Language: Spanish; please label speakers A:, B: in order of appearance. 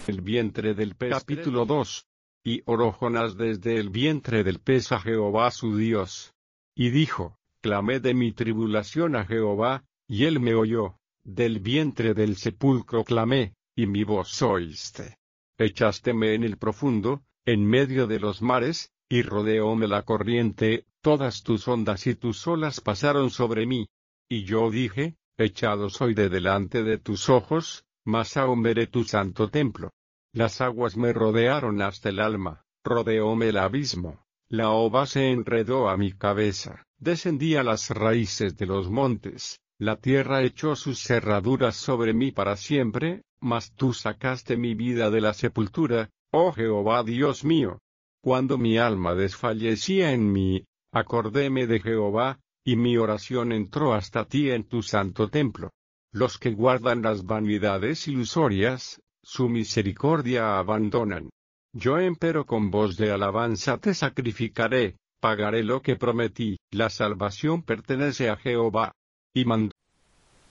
A: El vientre del pez. Capítulo 2. Y oró Jonás desde el vientre del pez a Jehová su Dios. Y dijo, clamé de mi tribulación a Jehová, y él me oyó. Del vientre del sepulcro clamé, y mi voz oíste. Echásteme en el profundo, en medio de los mares, y rodeóme la corriente, todas tus ondas y tus olas pasaron sobre mí. Y yo dije, echado soy de delante de tus ojos, mas aún veré tu santo templo. Las aguas me rodearon hasta el alma, rodeóme el abismo, la ova se enredó a mi cabeza, descendí a las raíces de los montes, la tierra echó sus cerraduras sobre mí para siempre, mas tú sacaste mi vida de la sepultura, oh Jehová Dios mío. Cuando mi alma desfallecía en mí, acordéme de Jehová, y mi oración entró hasta ti en tu santo templo. Los que guardan las vanidades ilusorias, su misericordia abandonan. Yo empero con voz de alabanza te sacrificaré, pagaré lo que prometí. La salvación pertenece a Jehová. Y mandó